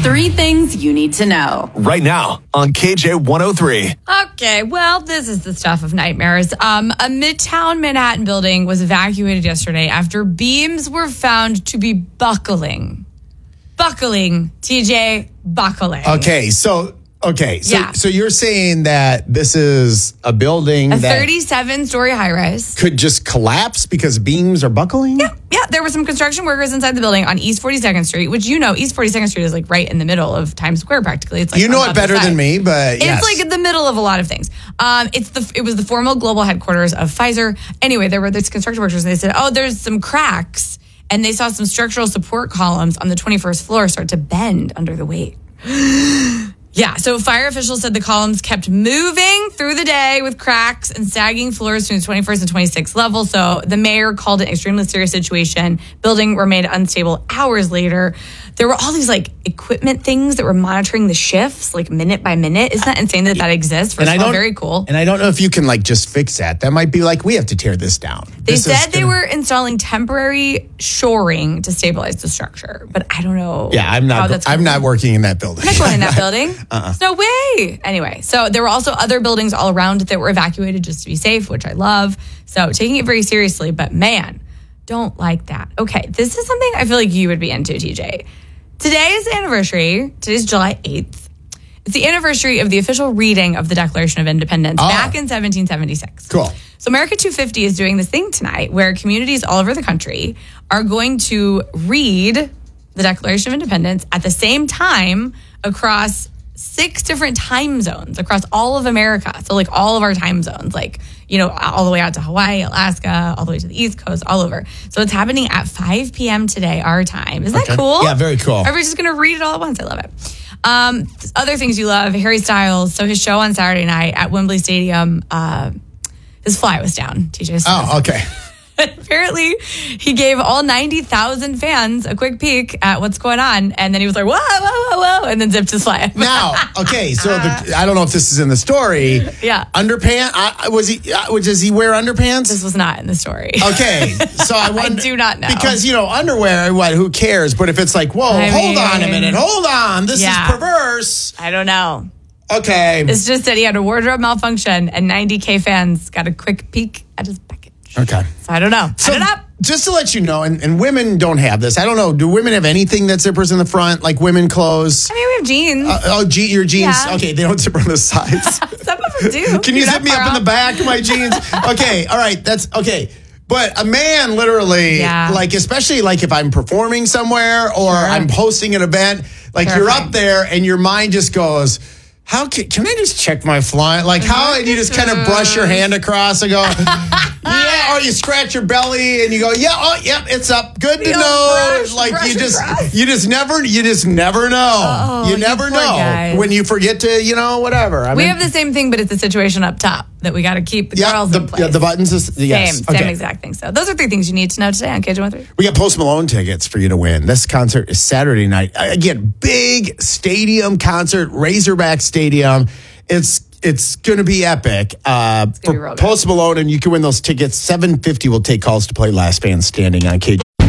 3 things you need to know. Right now on KJ 103. Okay, well, this is the stuff of nightmares. A Midtown Manhattan building was evacuated yesterday after beams were found to be buckling. Buckling, TJ, buckling. Okay, so Yeah. so you're saying that this is a building A that 37-story high-rise. could just collapse because beams are buckling? Yeah, there were some construction workers inside the building on East 42nd Street, which East 42nd Street is like right in the middle of Times Square practically. It's like You know on it the better side. than me, but yes. It's like in the middle of a lot of things. It was the former global headquarters of Pfizer. Anyway, there were these construction workers and they said, there's some cracks. And they saw some structural support columns on the 21st floor start to bend under the weight. Yeah, so fire officials said the columns kept moving through the day with cracks and sagging floors between the 21st and 26th level. So the mayor called it an extremely serious situation. Building remained unstable hours later. There were all these equipment things that were monitoring the shifts minute by minute. Isn't that insane that exists? First of all, very cool. And I don't know if you can just fix that. That might be we have to tear this down. They said they were installing temporary shoring to stabilize the structure, but I don't know. Yeah, I'm not working in that building. I'm not going in that building. There's no way. Anyway, so there were also other buildings all around that were evacuated just to be safe, which I love. So taking it very seriously, but man, don't like that. Okay, this is something I feel like you would be into, TJ. Today is the anniversary. Today's July 8th. It's the anniversary of the official reading of the Declaration of Independence back in 1776. Cool. So America 250 is doing this thing tonight where communities all over the country are going to read the Declaration of Independence at the same time across 6 different time zones across all of America. So all of our time zones, all the way out to Hawaii, Alaska, all the way to the East Coast, all over. So it's happening at 5 p.m. today, our time. Isn't that cool? Yeah, very cool. Everybody's just going to read it all at once. I love it. Other things you love, Harry Styles. So his show on Saturday night at Wembley Stadium, his fly was down, TJ. Oh, okay. Apparently, he gave all 90,000 fans a quick peek at what's going on, and then he was like, whoa, whoa, whoa, whoa, and then zipped his fly. Now, okay, so I don't know if this is in the story. Yeah. Underpants? Does he wear underpants? This was not in the story. Okay, so I wonder. I do not know. Because, underwear, who cares? But if it's whoa, hold on a minute, hold on, this is perverse. I don't know. Okay. It's just that he had a wardrobe malfunction, and 90K fans got a quick peek at his package. Okay. So I don't know. So, just to let you know, and women don't have this. I don't know. Do women have anything that zippers in the front, like women clothes? I mean, we have jeans. Your jeans? Yeah. Okay, they don't zipper on the sides. Some of them do. Can you zip me up in the back of my jeans? Okay, all right, that's okay. But a man literally, especially if I'm performing somewhere or I'm hosting an event, you're up there and your mind just goes, how can I just check my fly? And you just kind of brush your hand across and go, yeah, or you scratch your belly and you go, it's up. Good to know. You just never know. You never know guys. when you forget to, whatever. We have the same thing, but it's a situation up top that we got to keep the girls in place. Yeah, the buttons is, yes. Same exact thing. So those are 3 things you need to know today on KJ103. We got Post Malone tickets for you to win. This concert is Saturday night. Again, big stadium concert, Razorback Stadium. It's going to be epic. For Post Malone, and you can win those tickets. 7:50 will take calls to play Last Man Standing on KJ.